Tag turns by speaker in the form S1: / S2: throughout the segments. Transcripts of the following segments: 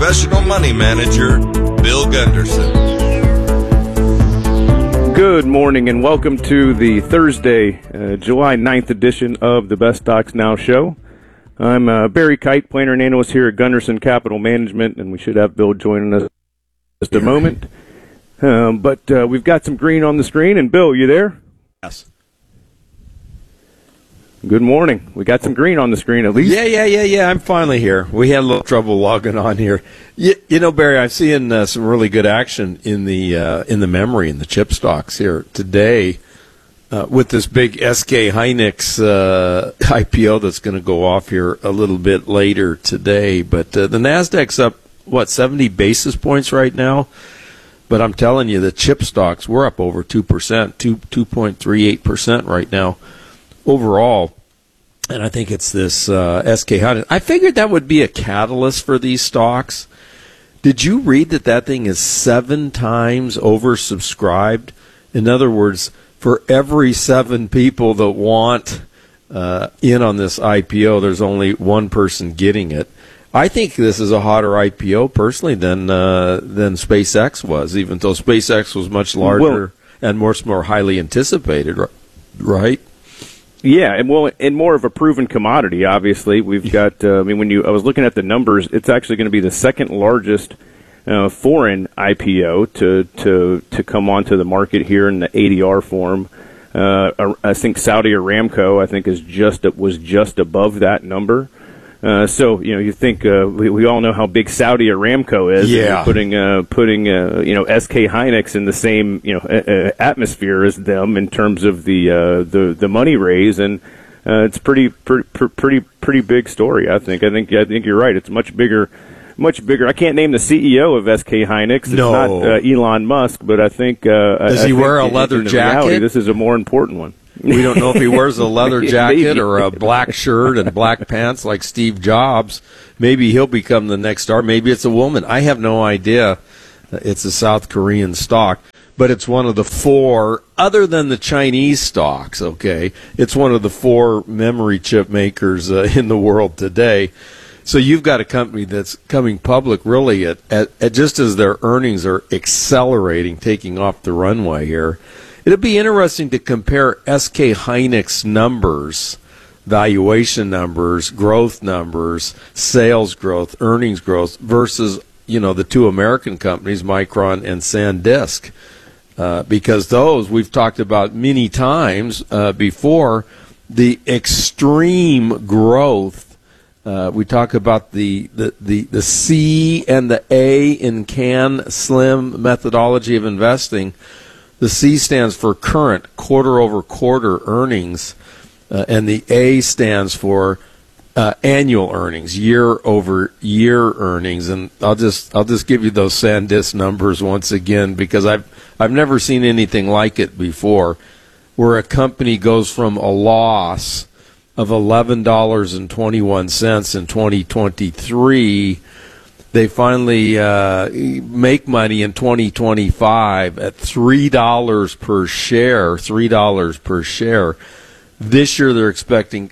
S1: professional money manager, Bill Gunderson.
S2: Good morning and welcome to the Thursday, July 9th edition of the Best Stocks Now show. I'm Barry Kite, planner and analyst here at Gunderson Capital Management, and we should have Bill joining us in just a moment. But we've got some green on the screen, and Bill, you there?
S3: Yes.
S2: Good morning. We got some green on the screen at least.
S3: Yeah. I'm finally here. We had a little trouble logging on here. You know, Barry, I'm seeing some really good action in the memory and the chip stocks here today with this big SK Hynix IPO that's going to go off here a little bit later today. But the Nasdaq's up 70 basis points right now. But I'm telling you, the chip stocks, we're up over 2%, 2.38% right now overall. And I think it's this SK Hynix. I figured that would be a catalyst for these stocks. Did you read that thing is 7 times oversubscribed? In other words, for every 7 people that want in on this IPO, there's only one person getting it. I think this is a hotter IPO personally than SpaceX was, even though SpaceX was much larger and much more highly anticipated, right?
S2: Yeah, and more of a proven commodity. Obviously, we've got. I was looking at the numbers. It's actually going to be the second largest foreign IPO to come onto the market here in the ADR form. I think Saudi Aramco, was just above that number. So you think we all know how big Saudi Aramco is.
S3: Yeah.
S2: Putting SK Hynix in the same atmosphere as them in terms of the money raise, and it's pretty big story. I think you're right. It's much bigger. I can't name the CEO of SK Hynix. It's not Elon Musk, but I think
S3: does he wear a leather jacket?
S2: Reality, this is a more important one.
S3: We don't know if he wears a leather jacket or a black shirt and black pants like Steve Jobs. Maybe he'll become the next star. Maybe it's a woman. I have no idea. It's a South Korean stock, but it's one of the 4, other than the Chinese stocks, okay? It's one of the 4 memory chip makers in the world today. So you've got a company that's coming public really at just as their earnings are accelerating, taking off the runway here. It'll be interesting to compare SK Hynix numbers, valuation numbers, growth numbers, sales growth, earnings growth versus, the 2 American companies, Micron and SanDisk. Because those we've talked about many times before, the extreme growth. We talk about the C and the A in CAN SLIM methodology of investing. The C stands for current, quarter-over-quarter earnings, and the A stands for annual earnings, year-over-year earnings. And I'll just give you those SanDisk numbers once again because I've never seen anything like it before, where a company goes from a loss of $11.21 in 2023. They finally make money in 2025 at $3 per share. This year they're expecting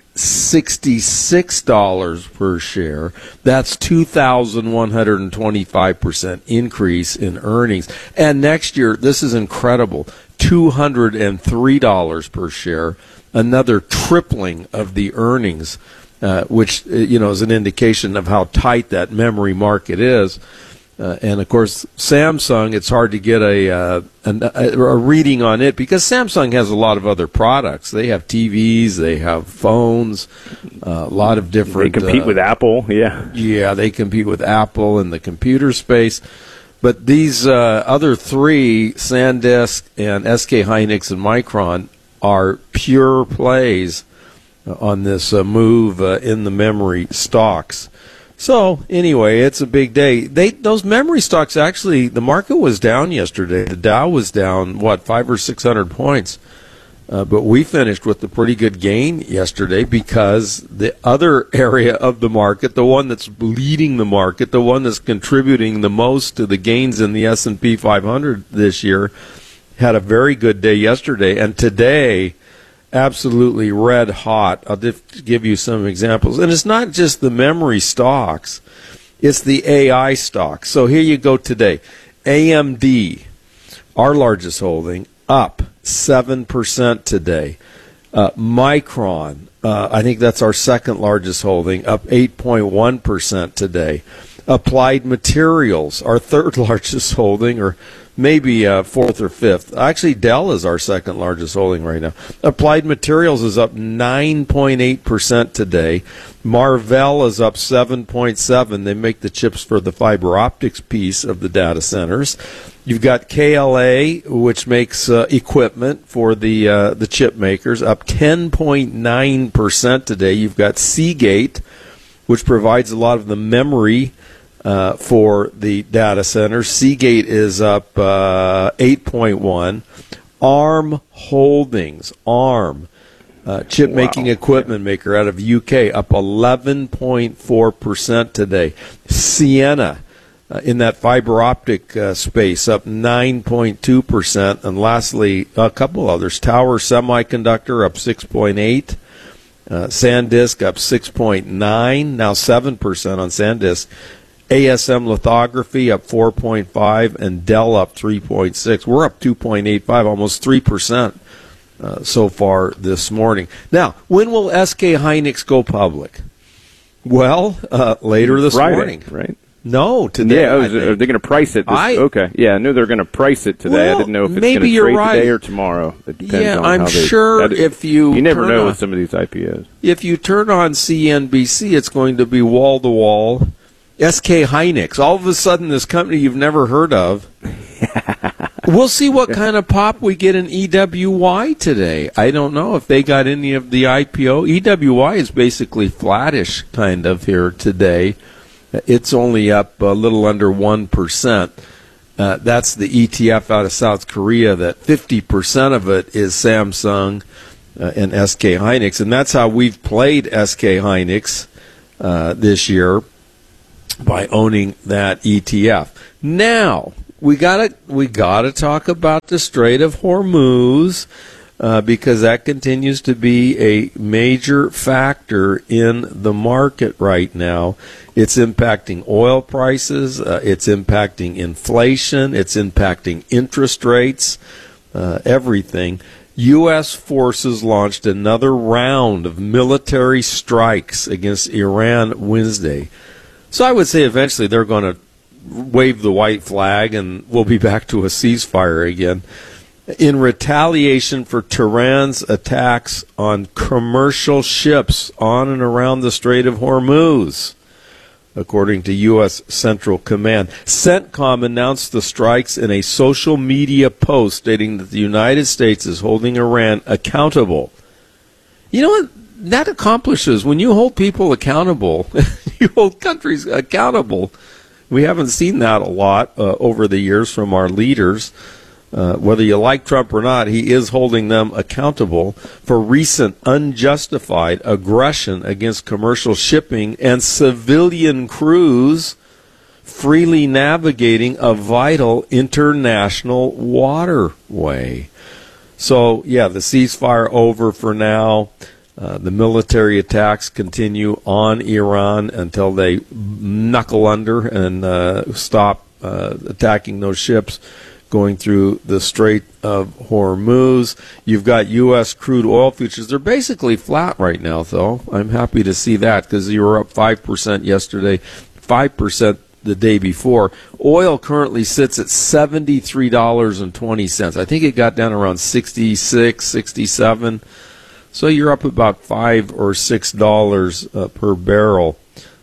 S3: $66 per share. That's 2,125% increase in earnings. And next year, this is incredible, $203 per share, another tripling of the earnings. Which is an indication of how tight that memory market is. And, of course, Samsung, it's hard to get a reading on it because Samsung has a lot of other products. They have TVs, they have phones, a lot of different...
S2: They compete with Apple, yeah.
S3: Yeah, they compete with Apple in the computer space. But these other 3, SanDisk and SK Hynix and Micron, are pure plays on this move in the memory stocks. So, anyway, it's a big day. Those memory stocks, actually, the market was down yesterday. The Dow was down, 500 or 600 points. But we finished with a pretty good gain yesterday because the other area of the market, the one that's leading the market, the one that's contributing the most to the gains in the S&P 500 this year, had a very good day yesterday. And today, absolutely red hot. I'll just give you some examples. And it's not just the memory stocks. It's the AI stock. So here you go today. AMD, our largest holding, up 7% today. Micron, I think that's our second largest holding, up 8.1% today. Applied Materials, our third largest holding, or maybe fourth or fifth. Actually, Dell is our second largest holding right now. Applied Materials is up 9.8% today. Marvell is up 7.7%. They make the chips for the fiber optics piece of the data centers. You've got KLA, which makes equipment for the chip makers, up 10.9% today. You've got Seagate, which provides a lot of the memory for the data centers. Seagate is up 8.1%. ARM Holdings, ARM, chip-making equipment maker out of UK, up 11.4% today. Ciena, in that fiber optic space, up 9.2%. And lastly, a couple others. Tower Semiconductor, up 6.8%. SanDisk, up 6.9%, now 7% on SanDisk. ASM Lithography up 4.5%, and Dell up 3.6%. We're up 2.85%, almost 3% so far this morning. Now, when will SK Hynix go public? Well, later this
S2: Friday,
S3: morning.
S2: Right?
S3: No, today.
S2: Yeah, are they going to price it? Okay. Yeah, I knew they were going to price it today.
S3: Well,
S2: I didn't know if it's
S3: maybe
S2: going to
S3: you're
S2: trade
S3: right.
S2: today or tomorrow. It depends on
S3: I'm
S2: how they,
S3: sure if you
S2: never
S3: turn
S2: know
S3: on,
S2: with some of these IPOs.
S3: If you turn on CNBC, it's going to be wall to wall. SK Hynix. All of a sudden, this company you've never heard of. We'll see what kind of pop we get in EWY today. I don't know if they got any of the IPO. EWY is basically flattish kind of here today. It's only up a little under 1%. That's the ETF out of South Korea, that 50% of it is Samsung and SK Hynix. And that's how we've played SK Hynix this year, by owning that ETF. Now, we gotta talk about the Strait of Hormuz, because that continues to be a major factor in the market right now. It's impacting oil prices, it's impacting inflation, it's impacting interest rates, everything. U.S. forces launched another round of military strikes against Iran Wednesday. So I would say eventually they're going to wave the white flag and we'll be back to a ceasefire again. In retaliation for Tehran's attacks on commercial ships on and around the Strait of Hormuz, according to U.S. Central Command. CENTCOM announced the strikes in a social media post stating that the United States is holding Iran accountable. You know what that accomplishes? When you hold people accountable, you hold countries accountable. We haven't seen that a lot over the years from our leaders. Whether you like Trump or not, he is holding them accountable for recent unjustified aggression against commercial shipping and civilian crews freely navigating a vital international waterway. So, yeah, the ceasefire over for now. The military attacks continue on Iran until they knuckle under and stop attacking those ships going through the Strait of Hormuz. You've got U.S. crude oil futures. They're basically flat right now, though. I'm happy to see that because you were up 5% yesterday, 5% the day before. Oil currently sits at $73.20. I think it got down around 66, 67. So you're up about $5 or $6 per barrel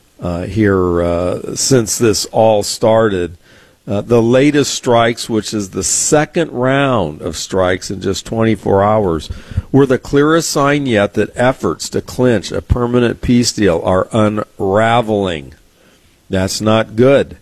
S3: here since this all started. The latest strikes, which is the second round of strikes in just 24 hours, were the clearest sign yet that efforts to clinch a permanent peace deal are unraveling. That's not good.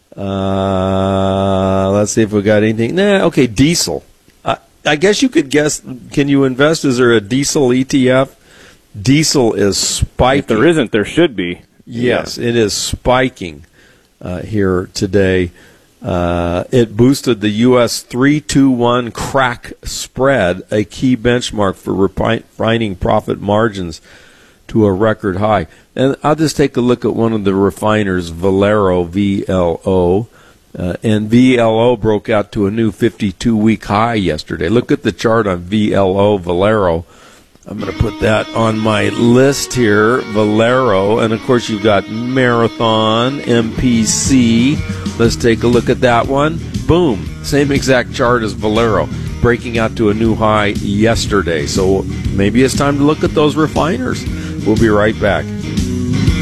S3: Let's see if we got anything. Okay, diesel. I guess you could guess, can you invest? Is there a diesel ETF? Diesel is spiking.
S2: If there isn't, there should be.
S3: Yes, it is spiking here today. It boosted the U.S. 3-2-1 crack spread, a key benchmark for refining profit margins, to a record high. And I'll just take a look at one of the refiners, Valero, VLO. And VLO broke out to a new 52-week high yesterday. Look at the chart on VLO, Valero. I'm going to put that on my list here, Valero. And, of course, you've got Marathon, MPC. Let's take a look at that one. Boom. Same exact chart as Valero, breaking out to a new high yesterday. So maybe it's time to look at those refiners. We'll be right back.